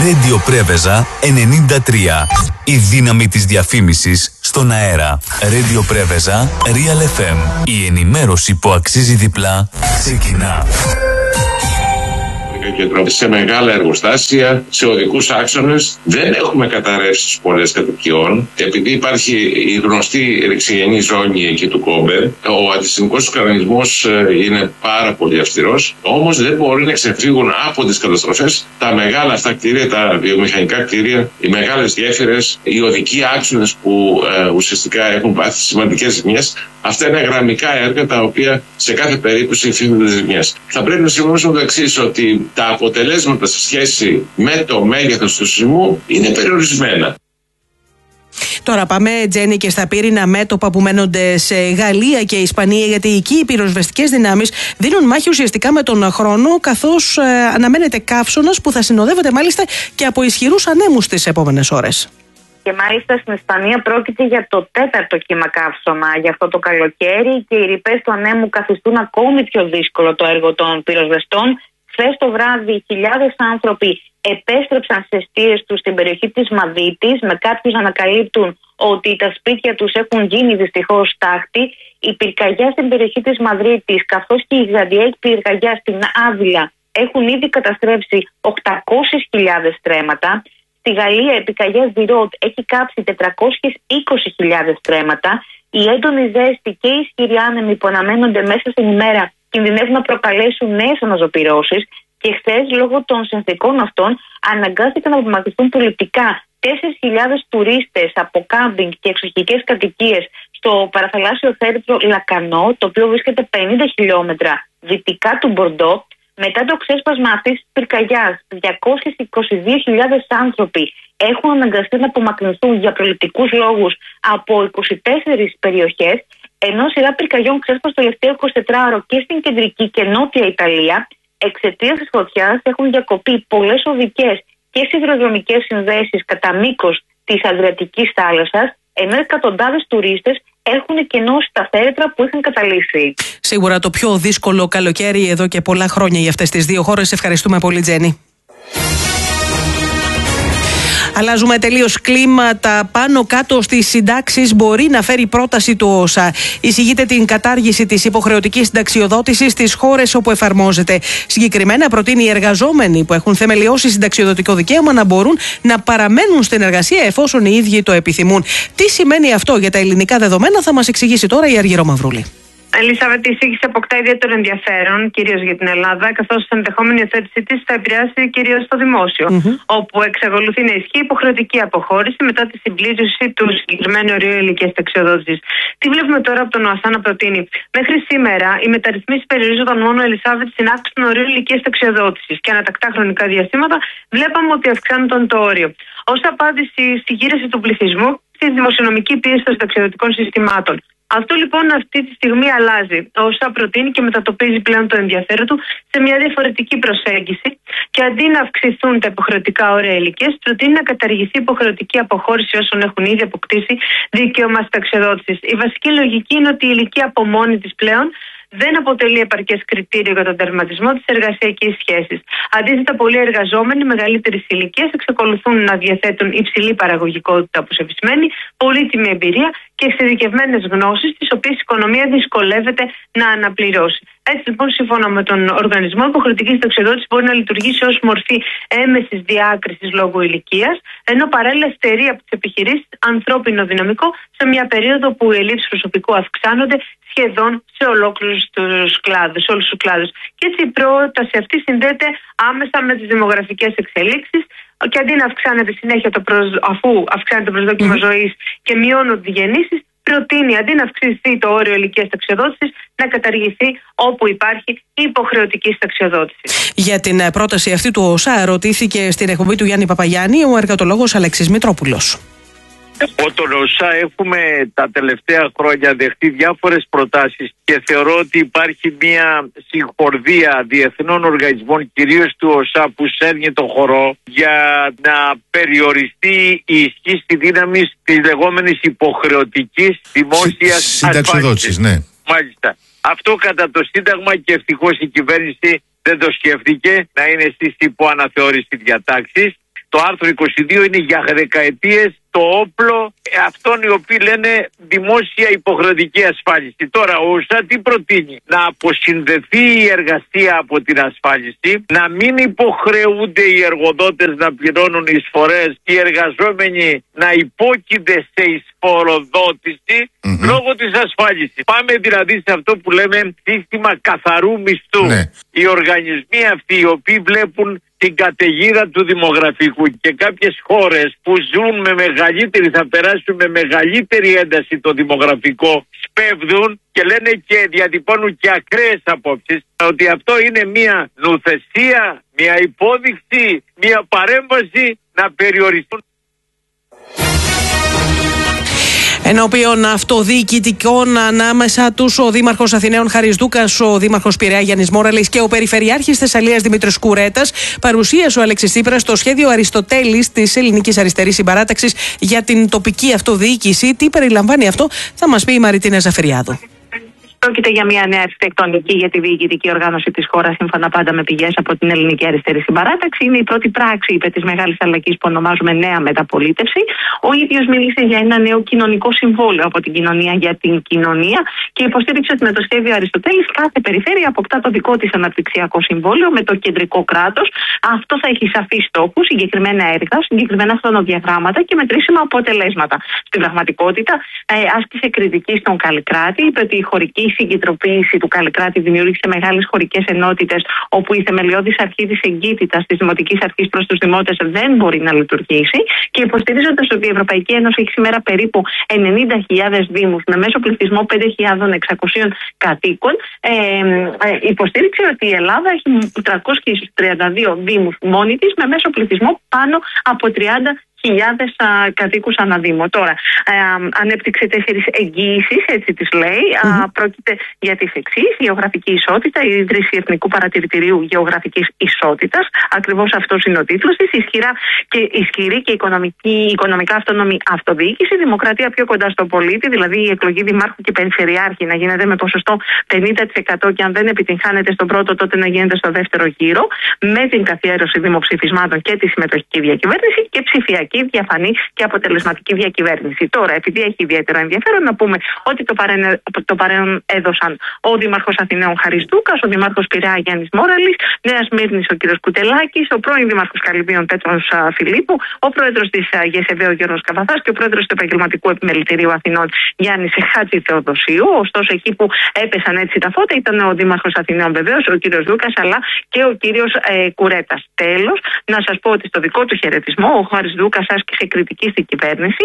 Radio Πρέβεζα 93. Η δύναμη της διαφήμισης στον αέρα. Radio Πρέβεζα Real FM. Η ενημέρωση που αξίζει διπλά ξεκινά. Και σε μεγάλα εργοστάσια, σε οδικούς άξονες δεν έχουμε καταρρεύσεις πολλές κατοικιών. Επειδή υπάρχει η γνωστή ρηξιγενή ζώνη εκεί του Κόμπερ, ο αντισυσμικός κανονισμός είναι πάρα πολύ αυστηρός. Όμως δεν μπορεί να ξεφύγουν από τις καταστροφές τα μεγάλα αυτά κτίρια, τα βιομηχανικά κτίρια, οι μεγάλες γέφυρες, οι οδικοί άξονες που ουσιαστικά έχουν πάθει σημαντικές ζημιές. Αυτά είναι γραμμικά έργα τα οποία σε κάθε περίπτωση υφίστανται ζημιές. Θα πρέπει να συμφωνήσουμε το εξής, ότι τα αποτελέσματα σε σχέση με το μέγεθος του σεισμού είναι περιορισμένα. Τώρα πάμε, Τζέννη, και στα πύρινα μέτωπα που μένονται σε Γαλλία και Ισπανία, γιατί εκεί οι πυροσβεστικές δυνάμεις δίνουν μάχη ουσιαστικά με τον χρόνο, καθώς αναμένεται καύσωνας που θα συνοδεύεται μάλιστα και από ισχυρούς ανέμους τις επόμενες ώρες. Και μάλιστα στην Ισπανία πρόκειται για το 4ο κύμα καύσωνα για αυτό το καλοκαίρι και οι ρηπές του ανέμου καθιστούν ακόμη πιο δύσκολο το έργο των πυροσβεστών. Χθες το βράδυ χιλιάδες άνθρωποι επέστρεψαν στις αιστείες τους στην περιοχή της Μαδρίτης, με κάποιους να ανακαλύπτουν ότι τα σπίτια τους έχουν γίνει δυστυχώς τάχτη. Η πυρκαγιά στην περιοχή της Μαδρίτης καθώς και η γιγαντιαία πυρκαγιά στην Άβυλα έχουν ήδη καταστρέψει 800.000 στρέμματα. Στη Γαλλία η πυρκαγιά Ζιρότ έχει κάψει 420.000 στρέμματα. Η έντονη ζέστη και οι ισχυροί άνεμοι που αναμένονται μέσα στην ημέρα κινδυνεύουν να προκαλέσουν νέες αναζωπυρώσεις και χθες λόγω των συνθηκών αυτών αναγκάστηκαν να απομακρυνθούν προληπτικά 4.000 τουρίστες από κάμπινγκ και εξοχικές κατοικίες στο παραθαλάσσιο θέρετρο Λακανό, το οποίο βρίσκεται 50 χιλιόμετρα δυτικά του Μπορντό. Μετά το ξέσπασμα αυτής της πυρκαγιάς, 222.000 άνθρωποι έχουν αναγκαστεί να απομακρυνθούν για προληπτικούς λόγους από 24 περιοχές, ενώ σειρά πυρκαγιών ξέσπασε το τελευταίο 24ωρο και στην κεντρική και νότια Ιταλία. Εξαιτίας της φωτιάς έχουν διακοπεί πολλές οδικές και σιδηροδρομικές συνδέσεις κατά μήκος της Αδριατικής θάλασσας, ενώ εκατοντάδες τουρίστες έχουν κενώσει τα θέρετρα που είχαν καταλήξει. Σίγουρα το πιο δύσκολο καλοκαίρι εδώ και πολλά χρόνια για αυτές τις δύο χώρες. Ευχαριστούμε πολύ, Τζέννη. Αλλάζουμε τελείως κλίματα. Πάνω κάτω στις συντάξεις μπορεί να φέρει πρόταση του ΩΣΑ. Εισηγείται την κατάργηση της υποχρεωτικής συνταξιοδότησης στις χώρες όπου εφαρμόζεται. Συγκεκριμένα προτείνει οι εργαζόμενοι που έχουν θεμελιώσει συνταξιοδοτικό δικαίωμα να μπορούν να παραμένουν στην εργασία εφόσον οι ίδιοι το επιθυμούν. Τι σημαίνει αυτό για τα ελληνικά δεδομένα θα μας εξηγήσει τώρα η Αργυρό Μαυρούλη. Ελισάβετ, η εισήγηση αποκτά ιδιαίτερο ενδιαφέρον, κυρίως για την Ελλάδα, καθώς η ενδεχόμενη υιοθέτησή της θα επηρεάσει κυρίως το δημόσιο, όπου εξακολουθεί να ισχύει υποχρεωτική αποχώρηση μετά τη συμπλήρωση του συγκεκριμένου ορίου ηλικίας συνταξιοδότησης. Τι βλέπουμε τώρα από τον ΟΑΣΑ να προτείνει? Μέχρι σήμερα οι μεταρρυθμίσεις περιορίζονταν μόνο, Ελισάβετ, στην αύξηση του ορίου ηλικίας συνταξιοδότησης και ανατακτά χρονικά διαστήματα βλέπαμε ότι αυξάνονταν το όριο. Ως απάντηση στη γύρεση του πληθυσμού, στη δημοσιονομική πίεση των συνταξιοδοτικών συστημάτων. Αυτό λοιπόν αυτή τη στιγμή αλλάζει. Ο ΩΣΑ προτείνει και μετατοπίζει πλέον το ενδιαφέρον του σε μια διαφορετική προσέγγιση και αντί να αυξηθούν τα υποχρεωτικά όρια ηλικίας, προτείνει να καταργηθεί η υποχρεωτική αποχώρηση όσων έχουν ήδη αποκτήσει δικαίωμα συνταξιοδότησης. Η βασική λογική είναι ότι η ηλικία από μόνη της πλέον δεν αποτελεί επαρκές κριτήριο για τον τερματισμό της εργασιακής σχέσης. Αντίθετα, πολλοί εργαζόμενοι μεγαλύτερης ηλικίας εξακολουθούν να διαθέτουν υψηλή παραγωγικότητα, όπως επισημαίνει, πολύτιμη εμπειρία και εξειδικευμένες γνώσεις, τις οποίες η οικονομία δυσκολεύεται να αναπληρώσει. Έτσι λοιπόν, σύμφωνα με τον οργανισμό, η υποχρεωτική συνταξιοδότηση μπορεί να λειτουργήσει ως μορφή έμεσης διάκρισης λόγω ηλικίας, ενώ παράλληλα στερεί από τις επιχειρήσεις ανθρώπινο δυναμικό σε μια περίοδο που οι ελλείψεις προσωπικού αυξάνονται σχεδόν σε ολόκληρους τους κλάδους, σε όλους τους κλάδους. Και έτσι η πρόταση αυτή συνδέεται άμεσα με τις δημογραφικές εξελίξεις και αντί να αυξάνεται συνέχεια αφού αυξάνεται το προσδόκιμο ζωής και μειώνονται οι γεννήσεις, προτείνει αντί να αυξηθεί το όριο ηλικίας συνταξιοδότησης να καταργηθεί όπου υπάρχει η υποχρεωτική συνταξιοδότηση. Για την πρόταση αυτή του ΩΣΑ ρωτήθηκε στην εκπομπή του Γιάννη Παπαγιάννη ο εργατολόγος Αλέξης Μητρόπουλος. Από τον ΩΣΑ έχουμε τα τελευταία χρόνια δεχτεί διάφορες προτάσεις και θεωρώ ότι υπάρχει μια συγχορδία διεθνών οργανισμών, κυρίως του ΩΣΑ, που σέρνει το χορό για να περιοριστεί η ισχύ στη δύναμη της λεγόμενης υποχρεωτικής δημόσιας συνταξιοδότησης. Ναι. Μάλιστα. Αυτό κατά το Σύνταγμα, και ευτυχώς η κυβέρνηση δεν το σκέφτηκε, να είναι στις υποαναθεώρηση διατάξεις. Το άρθρο 22 είναι για δεκαετίες το όπλο αυτών οι οποίοι λένε δημόσια υποχρεωτική ασφάλιση. Τώρα ο ΩΣΑ τι προτείνει? Να αποσυνδεθεί η εργασία από την ασφάλιση, να μην υποχρεούνται οι εργοδότες να πληρώνουν εισφορές, οι εργαζόμενοι να υπόκεινται σε εισφοροδότηση λόγω της ασφάλισης. Πάμε δηλαδή σε αυτό που λέμε σύστημα καθαρού μισθού. Ναι. Οι οργανισμοί αυτοί οι οποίοι βλέπουν την καταιγίδα του δημογραφικού και κάποιες χώρες που ζουν με μεγαλύτερη, θα περάσουν με μεγαλύτερη ένταση το δημογραφικό, σπέβδουν και λένε και διατυπώνουν και ακραίες απόψεις ότι αυτό είναι μια νουθεσία, μια υπόδειξη, μια παρέμβαση να περιοριστούν. Ενώπιον αυτοδιοικητικών ανάμεσα τους ο Δήμαρχος Αθηναίων Χάρης Δούκας, ο Δήμαρχος Πειραιά Γιάννης Μόραλης και ο Περιφερειάρχης Θεσσαλίας Δημήτρης Κουρέτας, παρουσίασε ο Αλέξης Τσίπρας το σχέδιο Αριστοτέλης της Ελληνικής Αριστερής Συμπαράταξης για την τοπική αυτοδιοίκηση. Τι περιλαμβάνει αυτό, θα μας πει η Μαριτίνα Ζαφυριάδου. Πρόκειται για μια νέα αρχιτεκτονική για τη διοικητική οργάνωση της χώρας, σύμφωνα πάντα με πηγές από την Ελληνική Αριστερή Συμπαράταξη. Είναι η πρώτη πράξη υπέρ της μεγάλης αλλαγής που ονομάζουμε νέα μεταπολίτευση. Ο ίδιος μίλησε για ένα νέο κοινωνικό συμβόλαιο από την κοινωνία για την κοινωνία και υποστήριξε ότι με το σχέδιο Αριστοτέλης κάθε περιφέρεια αποκτά το δικό της αναπτυξιακό συμβόλαιο με το κεντρικό κράτος. Αυτό θα έχει σαφείς στόχους, συγκεκριμένα έργα, συγκεκριμένα χρονοδιαγράμματα και μετρήσιμα αποτελέσματα. Στην πραγματικότητα, άσκησε κριτική στον Καλλικράτη, είπε ότι η χωρική συγκεντροποίηση του Καλλικράτη δημιούργησε μεγάλες χωρικές ενότητες, όπου η θεμελιώδης αρχή της εγκύτητας της δημοτικής αρχής προς τους δημότες δεν μπορεί να λειτουργήσει, και υποστηρίζοντας ότι η Ευρωπαϊκή Ένωση έχει σήμερα περίπου 90.000 δήμους με μέσο πληθυσμό 5.600 κατοίκων, υποστήριξε ότι η Ελλάδα έχει 332 δήμους μόνη της με μέσο πληθυσμό πάνω από 30.000 κατοίκους αναδήμο. Τώρα, ανέπτυξε 4 εγγύησεις, έτσι τις λέει. Πρόκειται για τις εξής: γεωγραφική ισότητα, η ίδρυση Εθνικού Παρατηρητηρίου Γεωγραφικής Ισότητας. Ακριβώς αυτός είναι ο τίτλος της. Ισχυρή και οικονομικά αυτόνομη αυτοδιοίκηση, δημοκρατία πιο κοντά στον πολίτη, δηλαδή η εκλογή δημάρχου και περιφερειάρχη να γίνεται με ποσοστό 50% και αν δεν επιτυγχάνεται στον πρώτο, τότε να γίνεται στο δεύτερο γύρο, με την καθιέρωση δημοψηφισμάτων και τη συμμετοχική διακυβέρνηση, και ψηφιακή, διαφανή και αποτελεσματική διακυβέρνηση. Τώρα, επειδή έχει ιδιαίτερο ενδιαφέρον, να πούμε ότι το παρόν έδωσαν ο Δήμαρχος Αθηναίων Χάρης Δούκας, ο Δήμαρχος Πειραιά Γιάννης Μόραλης, Νέας Μύρνης ο κ. Κουτελάκης, ο πρώην Δήμαρχος Καλυμπίων Πέτρος Φιλίππου, ο πρόεδρος της ΓΕΣΕΒΕ ο Γιώργος Καβαθάς και ο πρόεδρος του Επαγγελματικού Επιμελητηρίου Αθηνών Γιάννης Χάτζη Θεοδοσίου. Ωστόσο, εκεί που έπεσαν έτσι τα φώτα ήταν ο Δήμαρχος Αθηναίων βεβαίως, ο κ. Δούκας, αλλά και ο κ. Κουρέτας. Τέλος, να σας πω ότι στο δικό του χαιρετισμό ο Χάρης Δούκας άσκησε κριτική στην κυβέρνηση,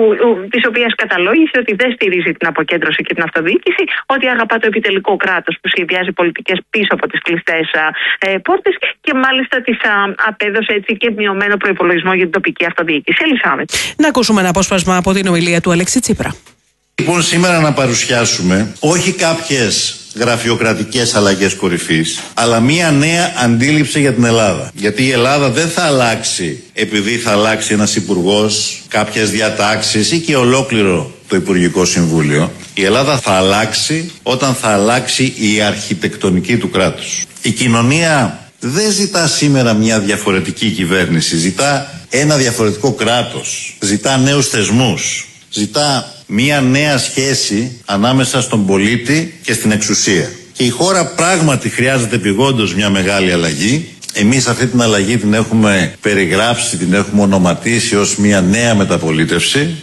της οποίας καταλόγησε ότι δεν στηρίζει την αποκέντρωση και την αυτοδιοίκηση, ότι αγαπά το επιτελικό κράτος που σχεδιάζει πολιτικές πίσω από τις κλειστές πόρτες, και μάλιστα της απέδωσε έτσι και μειωμένο προϋπολογισμό για την τοπική αυτοδιοίκηση. Ελισάβετ. Να ακούσουμε ένα απόσπασμα από την ομιλία του Αλέξη Τσίπρα. Λοιπόν, σήμερα να παρουσιάσουμε όχι κάποιες γραφειοκρατικές αλλαγές κορυφής, αλλά μία νέα αντίληψη για την Ελλάδα. Γιατί η Ελλάδα δεν θα αλλάξει επειδή θα αλλάξει ένας υπουργός, κάποιες διατάξεις ή και ολόκληρο το Υπουργικό Συμβούλιο. Η Ελλάδα θα αλλάξει όταν θα αλλάξει η αρχιτεκτονική του κράτους. Η κοινωνία δεν ζητά σήμερα μια διαφορετική κυβέρνηση, ζητά ένα διαφορετικό κράτος, ζητά νέους θεσμούς, ζητά μια νέα σχέση ανάμεσα στον πολίτη και στην εξουσία. Και η χώρα πράγματι χρειάζεται επειγόντως μια μεγάλη αλλαγή. Εμείς αυτή την αλλαγή την έχουμε περιγράψει, την έχουμε ονοματίσει ως μια νέα μεταπολίτευση.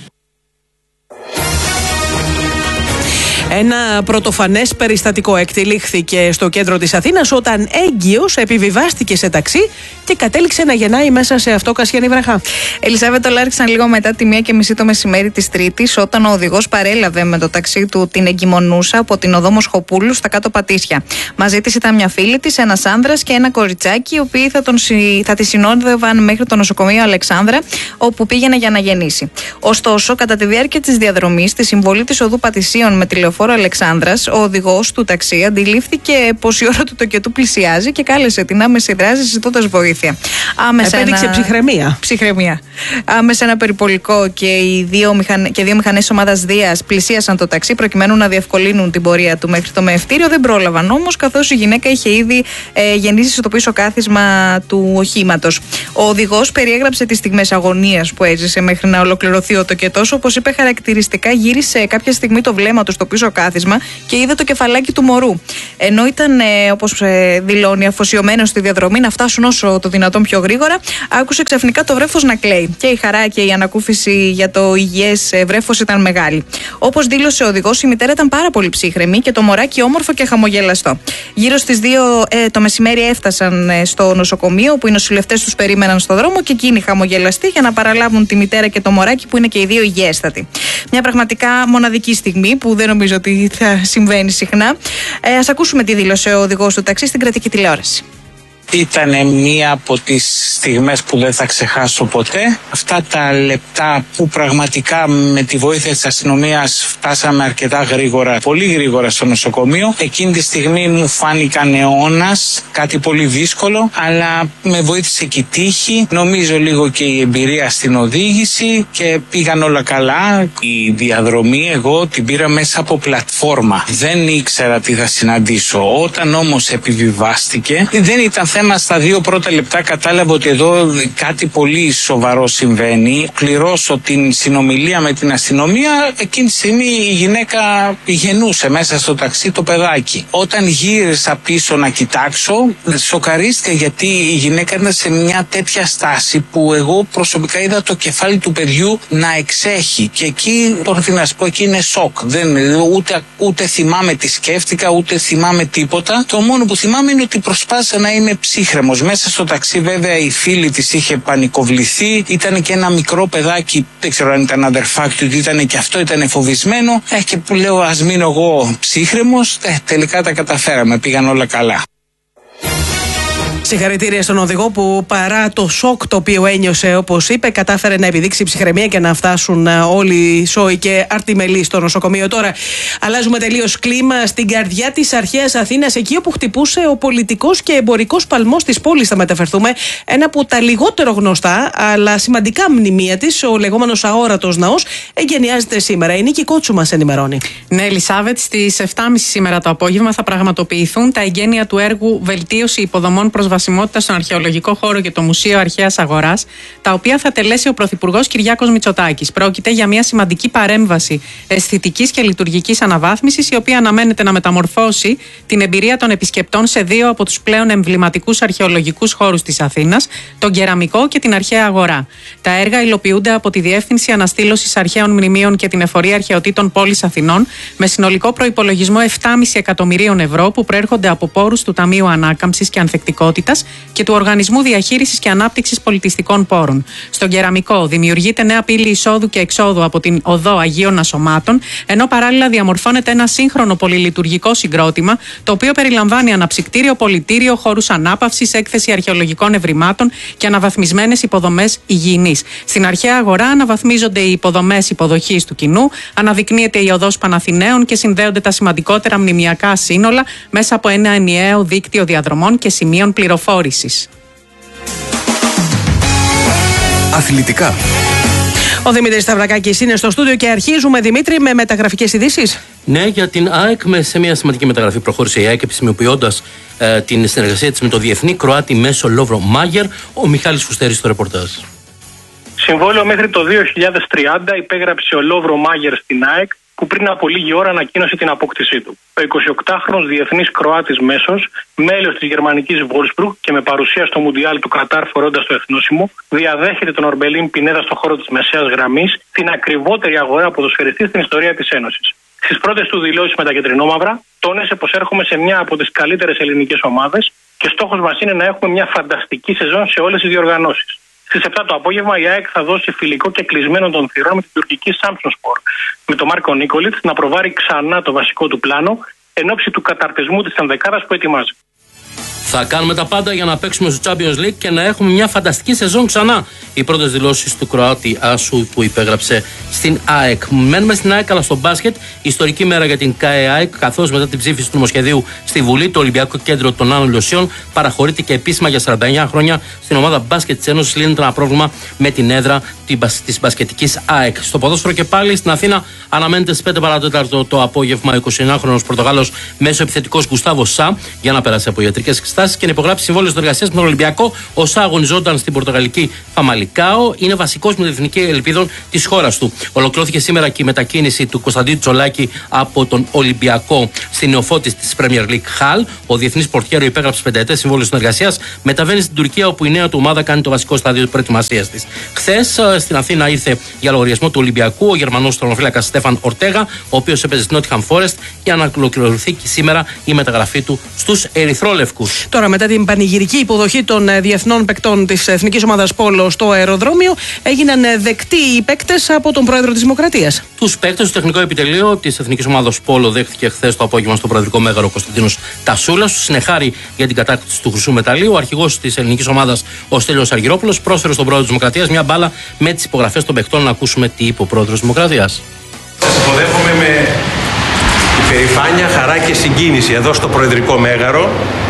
Ένα πρωτοφανές περιστατικό εκτελήχθηκε στο κέντρο της Αθήνας όταν έγκυος επιβιβάστηκε σε ταξί και κατέληξε να γεννάει μέσα σε αυτό Κασιανή βραχά. Ελισάβετ, το λάριξαν λίγο μετά τη 1:30 το μεσημέρι της Τρίτης, όταν ο οδηγός παρέλαβε με το ταξί του την εγκυμονούσα από την οδό Μοσχοπούλου στα κάτω Πατήσια. Μαζί της ήταν μια φίλη της, ένας άνδρας και ένα κοριτσάκι, οι οποίοι θα τη συνόδευαν μέχρι το νοσοκομείο Αλεξάνδρα, όπου πήγαινε για να γεννήσει. Ωστόσο, κατά τη διάρκεια της διαδρομής, στη συμβολή της οδού Πατησίων με τηλεοφόρο χώρο Αλεξάνδρας, ο οδηγός του ταξί αντιλήφθηκε πως η ώρα του τοκετού πλησιάζει και κάλεσε την άμεση δράση ζητώντας βοήθεια. Επέδειξε ψυχραιμία. Άμεσα ένα περιπολικό και δύο μηχανές ομάδας Δίας πλησίασαν το ταξί προκειμένου να διευκολύνουν την πορεία του μέχρι το μεευτήριο. Δεν πρόλαβαν όμως, καθώς η γυναίκα είχε ήδη γεννήσει στο πίσω κάθισμα του οχήματος. Ο οδηγός περιέγραψε τις στιγμές αγωνίας που έζησε μέχρι να ολοκληρωθεί ο τοκετός. Όπως είπε χαρακτηριστικά, γύρισε κάποια στιγμή το βλέμμα του στο πίσω κάθισμα και είδε το κεφαλάκι του μωρού. Ενώ ήταν, όπως δηλώνει, αφοσιωμένος στη διαδρομή να φτάσουν όσο το δυνατόν πιο γρήγορα, άκουσε ξαφνικά το βρέφος να κλαίει. Και η χαρά και η ανακούφιση για το υγιές βρέφος ήταν μεγάλη. Όπως δήλωσε ο οδηγός, η μητέρα ήταν πάρα πολύ ψύχρεμη και το μωράκι όμορφο και χαμογελαστό. Γύρω στις 2 το μεσημέρι έφτασαν στο νοσοκομείο, όπου οι νοσηλευτές τους περίμεναν στο δρόμο και εκείνοι χαμογελαστοί για να παραλάβουν τη μητέρα και το μωράκι, που είναι και οι δύο υγιέστατοι. Μια πραγματικά μοναδική στιγμή που δεν νομίζω ότι θα συμβαίνει συχνά. Ας ακούσουμε τι δήλωσε ο οδηγός του ταξί στην κρατική τηλεόραση. Ήταν μία από τις στιγμές που δεν θα ξεχάσω ποτέ. Αυτά τα λεπτά που πραγματικά με τη βοήθεια της αστυνομίας φτάσαμε αρκετά γρήγορα, πολύ γρήγορα στο νοσοκομείο. Εκείνη τη στιγμή μου φάνηκαν αιώνας, κάτι πολύ δύσκολο, αλλά με βοήθησε και η τύχη. Νομίζω λίγο και η εμπειρία στην οδήγηση και πήγαν όλα καλά. Η διαδρομή εγώ την πήρα μέσα από πλατφόρμα. Δεν ήξερα τι θα συναντήσω. Όταν όμως επιβιβάστηκε, δεν ήταν θέμα. Στα 2 πρώτα λεπτά κατάλαβα ότι εδώ κάτι πολύ σοβαρό συμβαίνει. Κληρώσω την συνομιλία με την αστυνομία. Εκείνη τη στιγμή η γυναίκα γεννούσε μέσα στο ταξί το παιδάκι. Όταν γύρισα πίσω να κοιτάξω, σοκαρίστηκα, γιατί η γυναίκα ήταν σε μια τέτοια στάση που εγώ προσωπικά είδα το κεφάλι του παιδιού να εξέχει. Και εκεί, τώρα τι να σου πω, εκεί είναι σοκ. Ούτε θυμάμαι τι σκέφτηκα, ούτε θυμάμαι τίποτα. Το μόνο που θυμάμαι είναι ότι προσπάθησα να είμαι ψύχρεμος. Μέσα στο ταξί βέβαια η φίλη της είχε πανικοβληθεί. Ήταν και ένα μικρό παιδάκι, δεν ξέρω αν ήταν αδερφάκι του, ήταν και αυτό, ήταν φοβισμένο. Και που λέω, ας μείνω εγώ ψύχρεμος. Τελικά τα καταφέραμε, πήγαν όλα καλά. Συγχαρητήρια στον οδηγό που, παρά το σοκ το οποίο ένιωσε, όπως είπε, κατάφερε να επιδείξει ψυχραιμία και να φτάσουν όλοι σόοι και αρτιμελοί στο νοσοκομείο. Τώρα αλλάζουμε τελείως κλίμα. Στην καρδιά της αρχαίας Αθήνας, εκεί όπου χτυπούσε ο πολιτικός και εμπορικός παλμός της πόλης, θα μεταφερθούμε. Ένα από τα λιγότερο γνωστά αλλά σημαντικά μνημεία της, ο λεγόμενος αόρατος ναός, εγκαινιάζεται σήμερα. Η Νίκη Κότσου μας ενημερώνει. Ναι, Ελισάβετ, στις 7.30 σήμερα το απόγευμα θα πραγματοποιηθούν τα εγγένεια του έργου Βελτίωση υποδομών προσβασιμότητα στον αρχαιολογικό χώρο και το Μουσείο Αρχαίας Αγοράς, τα οποία θα τελέσει ο Πρωθυπουργός Κυριάκος Μητσοτάκης. Πρόκειται για μια σημαντική παρέμβαση αισθητικής και λειτουργικής αναβάθμισης, η οποία αναμένεται να μεταμορφώσει την εμπειρία των επισκεπτών σε 2 από τους πλέον εμβληματικούς αρχαιολογικούς χώρους της Αθήνας, τον Κεραμικό και την Αρχαία Αγορά. Τα έργα υλοποιούνται από τη Διεύθυνση Αναστήλωσης Αρχαίων Μνημείων και την Εφορία Αρχαιοτήτων Πόλης Αθηνών, με συνολικό προϋπολογισμό 7,5 εκατομμυρίων ευρώ, που προέρχονται από πόρους του Ταμείου Ανάκαμψης και Ανθεκτικότητας και του Οργανισμού Διαχείρισης και Ανάπτυξης Πολιτιστικών Πόρων. Στον Κεραμικό δημιουργείται νέα πύλη εισόδου και εξόδου από την Οδό Αγίων Ασωμάτων, ενώ παράλληλα διαμορφώνεται ένα σύγχρονο πολυλειτουργικό συγκρότημα, το οποίο περιλαμβάνει αναψυκτήριο, πολιτήριο, χώρους ανάπαυσης, έκθεση αρχαιολογικών ευρημάτων και αναβαθμισμένες υποδομές υγιεινής. Στην Αρχαία Αγορά αναβαθμίζονται οι υποδομές υποδοχής του κοινού, αναδεικνύεται η Οδός Παναθηναίων και συνδέονται τα σημαντικότερα μνημειακά σύνολα μέσα από ένα ενιαίο δίκτυο διαδρομών και σημείων πληροφόρησης. Αθλητικά. Ο Δημήτρης Σταυρακάκης είναι στο στούντιο και αρχίζουμε, Δημήτρη, με μεταγραφικές ειδήσεις. Ναι, για την ΑΕΚ, σε μια σημαντική μεταγραφή προχώρησε η ΑΕΚ, επισημοποιώντας την συνεργασία της με το διεθνή Κροάτι μέσο Λόβρο Μάγερ. Ο Μιχάλης Φουστέρης στο ρεπορτάζ. Συμβόλαιο μέχρι το 2030 υπέγραψε ο Λόβρο Μάγερ στην ΑΕΚ, που πριν από λίγη ώρα ανακοίνωσε την απόκτησή του. Ο 28χρονος διεθνής Κροάτης μέσος, μέλος της γερμανικής Wolfsburg και με παρουσία στο Μουντιάλ του Κατάρ φορώντας το εθνόσημο, διαδέχεται τον Ορμπελίν Πινέδα στο χώρο της μεσαίας γραμμής, την ακριβότερη αγορά ποδοσφαιριστή στην ιστορία της Ένωσης. Στις πρώτες του δηλώσεις με τα κεντρινόμαυρα, τόνισε πως έρχομαι σε μια από τις καλύτερες ελληνικές ομάδες και στόχος μας είναι να έχουμε μια φανταστική σεζόν σε όλες τις διοργανώσεις. Στις 7 το απόγευμα η ΑΕΚ θα δώσει φιλικό και κλεισμένο των θυρών με την τουρκική Samsunspor, με τον Μάρκο Νίκολιτς να προβάρει ξανά το βασικό του πλάνο εν ώψη του καταρτισμού της ενδεκάδας που ετοιμάζει. Θα κάνουμε τα πάντα για να παίξουμε στο Champions League και να έχουμε μια φανταστική σεζόν ξανά. Οι πρώτες δηλώσεις του Κροάτη Άσου που υπέγραψε στην ΑΕΚ. Μένουμε στην ΑΕΚ, αλλά στο μπάσκετ. Ιστορική μέρα για την ΑΕΚ, καθώς μετά την ψήφιση του νομοσχεδίου στη Βουλή, το Ολυμπιακό Κέντρο των Άνω Λιωσίων παραχωρείται και επίσημα για 49 χρόνια στην ομάδα μπάσκετ της Ένωσης. Λύνεται ένα πρόβλημα με την έδρα της μπασκετικής ΑΕΚ. Στο ποδόσφαιρο και πάλι στην Αθήνα αναμένεται στις 5 παρατέταρτο το απόγευμα 29χρονος Πορτογάλος μέσο επιθετικός Γκουστάβο Σα για να περάσει από ιατρικές εξετάσεις και να υπογράψει συμβόλαιο συνεργασίας με τον Ολυμπιακό. Ο Σα αγωνιζόταν στην πορτογαλική Φαμαλικάο. Είναι βασικός με την εθνική ελπίδων της χώρας του. Ολοκληρώθηκε σήμερα και η μετακίνηση του Κωνσταντίνου Τσολάκη από τον Ολυμπιακό στην νεοφώτιση της Premier League Hall. Ο διεθνής πορτιέρο υπέγραψε 5ετές συμβόλαιο συνεργασίας. Μεταβαίνει στην Τουρκία, όπου η νέα του ομάδα κάνει το βασικό στάδιο της προετοιμασίας της. Χθες στην Αθήνα ήρθε για λογαριασμό του Ολυμπιακού ο Γερμανός τερματοφύλακας Στέφαν Ορτέγα, ο οποίος έπαιζε στην Νότιχαμ Φόρεστ, για να ολοκληρωθεί και σήμερα η μεταγραφή του στους Ερυθρόλευκους. Τώρα, μετά την πανηγυρική υποδοχή των διεθνών παικτών της Εθνικής Ομάδας Πόλο στο αεροδρόμιο, έγιναν δεκτοί οι παίκτες από τον Πρόεδρο της Δημοκρατίας. Τους παίκτες, στο τεχνικό επιτελείο της Εθνικής Ομάδας Πόλο δέχτηκε χθες το απόγευμα στο Προεδρικό Μέγαρο Κωνσταντίνος Τασούλας. Του συνεχάρη για την κατάκτηση του χρυσού μεταλλίου. Ο αρχηγός της ελληνικής ομάδας, ο Στέλιος Αργυρόπουλος, πρόσφερε στον Πρόεδρο της Δημοκρατίας μια μπάλα με τις υπογραφές των παικτών. Να ακούσουμε τι είπε ο Πρόεδρος της Δημοκρατίας. Σας υποδέχομαι με υπερηφάνεια, χαρά και συγκίνηση εδώ στο Προεδρικό Μέγαρο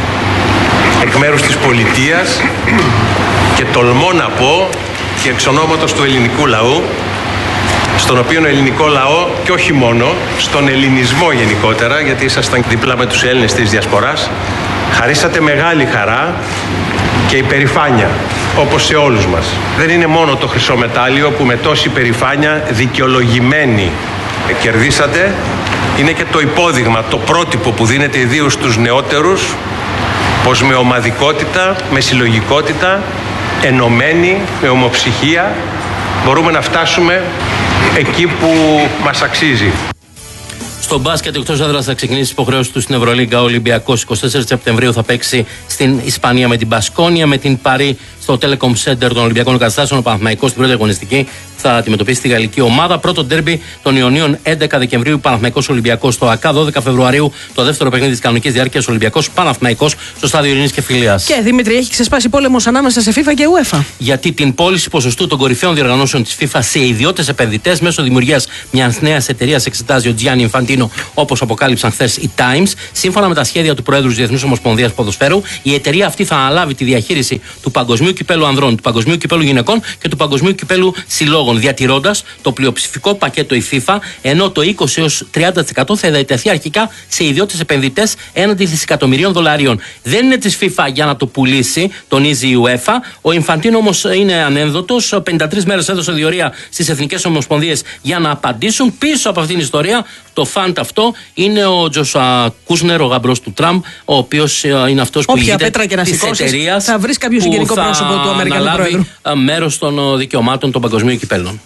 εκ μέρους της πολιτείας και τολμώ να πω και εξ ονόματος του ελληνικού λαού, στον οποίο ο ελληνικό λαό και όχι μόνο, στον ελληνισμό γενικότερα, γιατί ήσασταν δίπλα με τους Έλληνες της Διασποράς, χαρίσατε μεγάλη χαρά και υπερηφάνεια, όπως σε όλους μας. Δεν είναι μόνο το χρυσό μετάλλιο που με τόση υπερηφάνεια δικαιολογημένοι κερδίσατε, είναι και το υπόδειγμα, το πρότυπο που δίνεται ιδίως στους νεότερους, πως με ομαδικότητα, με συλλογικότητα, ενωμένοι, με ομοψυχία, μπορούμε να φτάσουμε εκεί που μας αξίζει. Στο μπάσκετ, εκτός έδρας, θα ξεκινήσει υποχρέωση του στην Ευρωλίγκα. Ο Ολυμπιακός 24 Σεπτεμβρίου θα παίξει στην Ισπανία με την Μπασκόνια, με την Παρί στο Telecom Center των Ολυμπιακών Εγκαταστάσεων. Ο Παναθηναϊκός στην πρώτη αγωνιστική θα αντιμετωπίσει τη γαλλική ομάδα. Πρώτο ντέρμπι των Ιωνίων 11 Δεκεμβρίου, Παναθηναϊκός Ολυμπιακός στο ΑΚΑ. 12 Φεβρουαρίου το δεύτερο παιχνίδι της κανονικής διάρκειας, Ολυμπιακός Παναθηναϊκός στο στάδιο Ειρήνης και Φιλίας. Και Δημήτρη, έχει ξεσπάσει πόλεμος ανάμεσα σε FIFA και UEFA. Γιατί την πώληση ποσοστού των κορυφαίων διοργανώσεων της FIFA σε ιδιώτες επενδυτές μέσω δημιουργίας μιας νέας εταιρείας εξετάζει ο Gianni Infantino, όπως αποκάλυψαν χθες οι Times. Σύμφωνα με τα σχέδια του Προέδρου της Διεθνούς Ομοσπονδίας Ποδοσφαίρου, η εταιρεία αυτή θα αναλάβει τη διαχείριση του Παγκοσμίου Κυπέλου Ανδρών, του Παγκοσμίου Κυπέλου Γυναικών και του Παγκοσμίου Κυπέλου Συλλόγων, διατηρώντας το πλειοψηφικό πακέτο η FIFA, ενώ το 20-30% θα διατεθεί αρχικά σε ιδιώτες επενδυτές έναντι δισεκατομμυρίων δολαρίων. Δεν είναι της FIFA για να το πουλήσει, τονίζει η UEFA. Ο Infantino όμως είναι ανένδοτος. 53 μέρες έδωσε διορία στις Εθνικές Ομοσπονδίες για να απαντήσουν. Πίσω από αυτήν την ιστορία, το φαντ αυτό είναι ο Τζοσουά Κούσνερ, ο γαμπρός του Τραμπ, ο οποίος είναι αυτός που ηγείται της εταιρείας, θα βρεις κάποιο συγγενικό πρόσωπο του Αμερικανού Πρόεδρου. Μέρος των δικαιωμάτων των παγκοσμίων κυπέλων.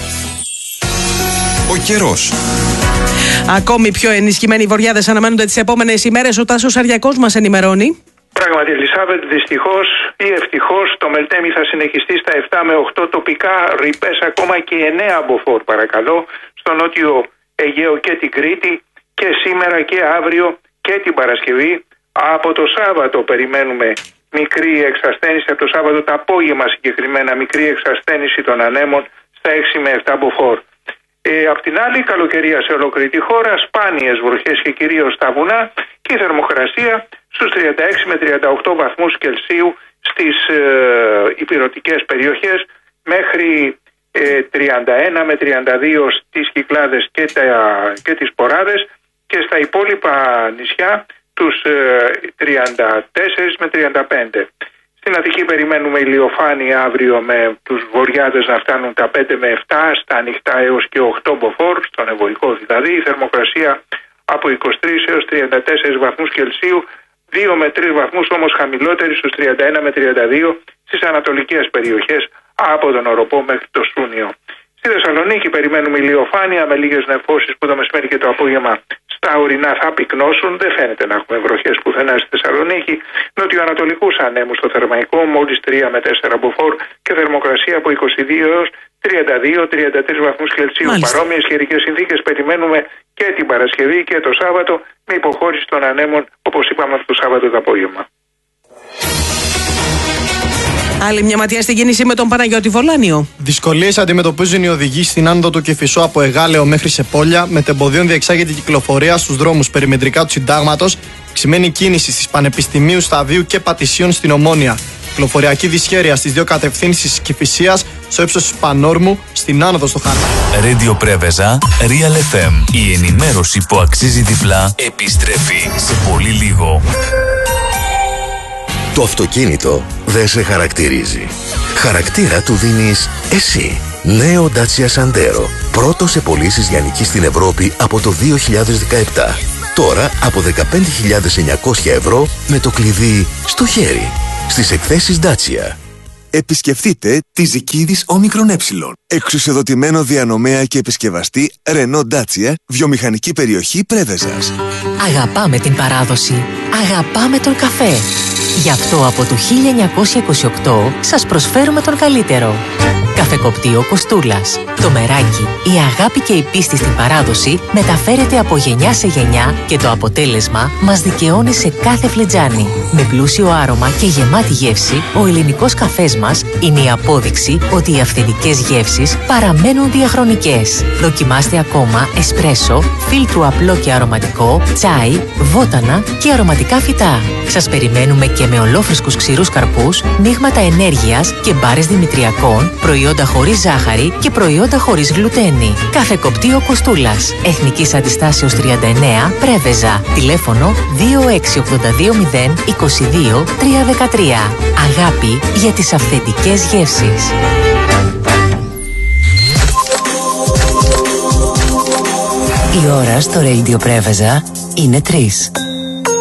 Ο καιρός. Ακόμη πιο ενισχυμένοι βοριάδες αναμένονται τις επόμενες ημέρες. Ο Τάσος Αριακός μας ενημερώνει. Πράγματι, Ελισάβετ, δυστυχώς ή ευτυχώς, το Μελτέμι θα συνεχιστεί στα 7 με 8 τοπικά, ρηπές ακόμα και 9 μποφόρ, παρακαλώ, στο νότιο Αιγαίο και την Κρήτη, και σήμερα και αύριο και την Παρασκευή. Από το Σάββατο περιμένουμε μικρή εξασθένηση, από το Σάββατο το απόγευμα συγκεκριμένα, μικρή εξασθένηση των ανέμων στα 6 με 7 μποφόρ. Απ' την άλλη, καλοκαιρία σε ολόκληρη τη χώρα, σπάνιες βροχές και κυρίως στα βουνά, και η θερμοκρασία στους 36 με 38 βαθμούς Κελσίου στις ηπειρωτικές περιοχές, μέχρι 31 με 32 στις Κυκλάδες και τις Ποράδες, και στα υπόλοιπα νησιά τους 34 με 35. Στην Αττική περιμένουμε ηλιοφάνεια αύριο, με τους βοριάδες να φτάνουν τα 5 με 7, στα ανοιχτά έως και 8 μποφόρ, στον Ευωικό δηλαδή. Η θερμοκρασία από 23 έως 34 βαθμούς Κελσίου, 2 με 3 βαθμούς όμως χαμηλότερη, στους 31 με 32 στις ανατολικές περιοχές, από τον Οροπό μέχρι το Σούνιο. Στη Θεσσαλονίκη περιμένουμε ηλιοφάνεια με λίγες νεφώσεις που το μεσημέρι και το απόγευμα στα ορεινά θα πυκνώσουν. Δεν φαίνεται να έχουμε βροχές πουθενά στη Θεσσαλονίκη. Νοτιοανατολικούς ανέμους στο Θερμαϊκό, μόλις 3 με 4 μποφόρ, και θερμοκρασία από 22 έως 32-33 βαθμούς Κελσίου. Παρόμοιες καιρικές συνθήκες περιμένουμε και την Παρασκευή και το Σάββατο, με υποχώρηση των ανέμων, όπως είπαμε, αυτό το Σάββατο το απόγευμα. Άλλη μια ματιά στην κίνηση με τον Παναγιώτη Βολάνιο. Δυσκολίες αντιμετωπίζουν οι οδηγοί στην άνοδο του Κηφισού από Εγάλεο μέχρι Σεπόλια, με τεμποδίων διεξάγεται η κυκλοφορία στους δρόμους περιμετρικά του Συντάγματος, ξημένη κίνηση στις Πανεπιστημίου Σταδίου και Πατησίων στην Ομόνια. Κυκλοφοριακή δυσχέρεια στις δύο κατευθύνσεις της Κηφισίας, στο ύψος του Πανόρμου, στην άνοδο στο Χάρτα. Radio Πρέβεζα, Real FM. Η ενημέρωση που αξίζει διπλά επιστρέφει σε πολύ λίγο. Το αυτοκίνητο δεν σε χαρακτηρίζει. Χαρακτήρα του δίνεις εσύ. Νέο Dacia Sandero. Πρώτο σε πωλήσεις λιανικής στην Ευρώπη από το 2017. Τώρα από 15.900 ευρώ με το κλειδί στο χέρι. Στις εκθέσεις Dacia. Επισκεφτείτε τη Ζικίδης Όμικρον Ε. Εξουσιοδοτημένο διανομέα και επισκευαστή Renault Dacia, βιομηχανική περιοχή Πρέβεζας. Αγαπάμε την παράδοση. Αγαπάμε τον καφέ. Γι' αυτό από το 1928 σας προσφέρουμε τον καλύτερο. Καφεκοπτείο Κοστούλας. Το μεράκι, η αγάπη και η πίστη στην παράδοση μεταφέρεται από γενιά σε γενιά και το αποτέλεσμα μας δικαιώνει σε κάθε φλιτζάνι. Με πλούσιο άρωμα και γεμάτη γεύση, ο ελληνικός καφές μας είναι η απόδειξη ότι οι αυθεντικές γεύσεις παραμένουν διαχρονικές. Δοκιμάστε ακόμα εσπρέσο, φίλτρου απλό και αρωματικό, τσάι, βότανα και αρωματικά φυτά. Σας περιμένουμε και με ολόφρεσκους ξηρούς καρπούς, μείγματα ενέργειας και μπάρες δημητριακών, προϊόντα χωρίς ζάχαρη και προϊόντα χωρίς γλουτένη. Καφεκοπτείο Κοστούλας. Εθνικής Αντιστάσεως 39, Πρέβεζα. Τηλέφωνο 26820 22 313. Αγάπη για τις αυθεντικές γεύσεις. Η ώρα στο Radio Πρέβεζα είναι 3.